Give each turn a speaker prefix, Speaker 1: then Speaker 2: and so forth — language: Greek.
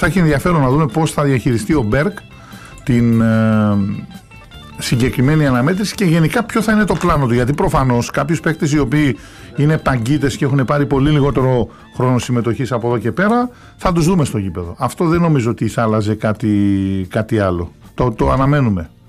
Speaker 1: Θα έχει ενδιαφέρον να δούμε πώς θα διαχειριστεί ο Μπέρκ την συγκεκριμένη αναμέτρηση και γενικά ποιο θα είναι το πλάνο του. Γιατί προφανώς κάποιους παίκτες οι οποίοι είναι παγκίτες και έχουν πάρει πολύ λιγότερο χρόνο συμμετοχής από εδώ και πέρα, θα τους δούμε στο γήπεδο. Αυτό δεν νομίζω ότι θα άλλαζε κάτι άλλο. Το αναμένουμε.